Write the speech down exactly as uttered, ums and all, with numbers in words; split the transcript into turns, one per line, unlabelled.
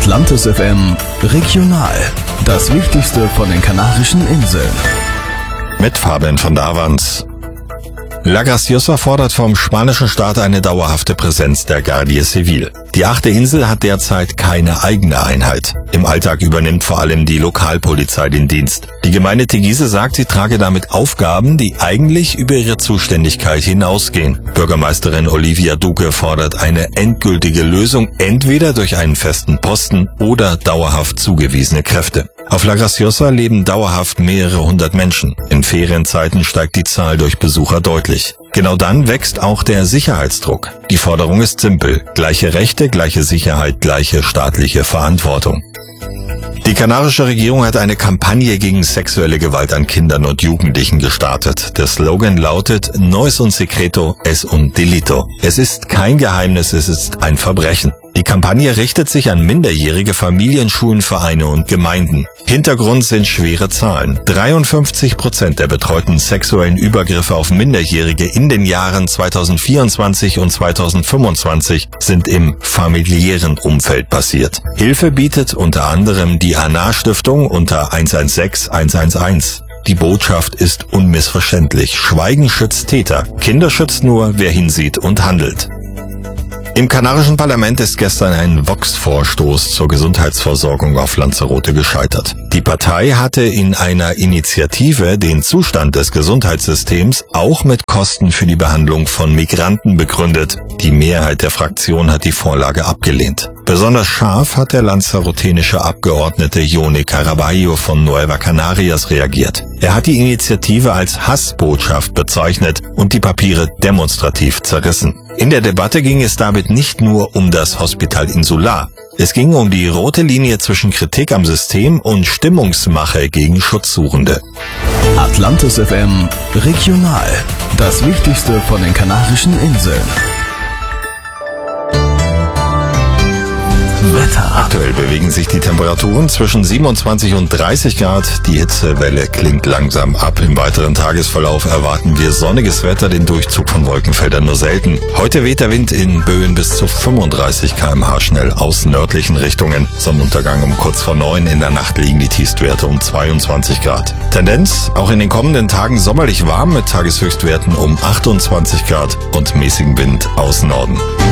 Atlantis F M Regional. Das Wichtigste von den Kanarischen Inseln.
Mit Fabian von Davans. La Graciosa fordert vom spanischen Staat eine dauerhafte Präsenz der Guardia Civil. Die achte Insel hat derzeit keine eigene Einheit. Im Alltag übernimmt vor allem die Lokalpolizei den Dienst. Die Gemeinde Teguise sagt, sie trage damit Aufgaben, die eigentlich über ihre Zuständigkeit hinausgehen. Bürgermeisterin Olivia Duque fordert eine endgültige Lösung, entweder durch einen festen Posten oder dauerhaft zugewiesene Kräfte. Auf La Graciosa leben dauerhaft mehrere hundert Menschen. In Ferienzeiten steigt die Zahl durch Besucher deutlich. Genau dann wächst auch der Sicherheitsdruck. Die Forderung ist simpel: gleiche Rechte, gleiche Sicherheit, gleiche staatliche Verantwortung. Die kanarische Regierung hat eine Kampagne gegen sexuelle Gewalt an Kindern und Jugendlichen gestartet. Der Slogan lautet: No es un secreto, es un delito. Es ist kein Geheimnis, es ist ein Verbrechen. Die Kampagne richtet sich an minderjährige Familien, Schulen, Vereine und Gemeinden. Hintergrund sind schwere Zahlen. dreiundfünfzig Prozent der betreuten sexuellen Übergriffe auf Minderjährige in den Jahren zweitausendvierundzwanzig und zweitausendfünfundzwanzig sind im familiären Umfeld passiert. Hilfe bietet unter anderem die Anar-Stiftung unter eins eins sechs eins eins eins. Die Botschaft ist unmissverständlich: Schweigen schützt Täter, Kinder schützt nur, wer hinsieht und handelt. Im kanarischen Parlament ist gestern ein Vox-Vorstoß zur Gesundheitsversorgung auf Lanzarote gescheitert. Die Partei hatte in einer Initiative den Zustand des Gesundheitssystems auch mit Kosten für die Behandlung von Migranten begründet. Die Mehrheit der Fraktion hat die Vorlage abgelehnt. Besonders scharf hat der lanzarotenische Abgeordnete Jone Caraballo von Nueva Canarias reagiert. Er hat die Initiative als Hassbotschaft bezeichnet und die Papiere demonstrativ zerrissen. In der Debatte ging es damit nicht nur um das Hospital Insular. Es ging um die rote Linie zwischen Kritik am System und Stimmungsmache gegen Schutzsuchende.
Atlantis F M Regional. Das Wichtigste von den Kanarischen Inseln. Wetter.
Aktuell bewegen sich die Temperaturen zwischen siebenundzwanzig und dreißig Grad. Die Hitzewelle klingt langsam ab. Im weiteren Tagesverlauf erwarten wir sonniges Wetter, den Durchzug von Wolkenfeldern nur selten. Heute weht der Wind in Böen bis zu fünfunddreißig Kilometer pro Stunde schnell aus nördlichen Richtungen. Sonnenuntergang um kurz vor neun. In der Nacht liegen die Tiefstwerte um zweiundzwanzig Grad. Tendenz auch in den kommenden Tagen sommerlich warm mit Tageshöchstwerten um achtundzwanzig Grad und mäßigem Wind aus Norden.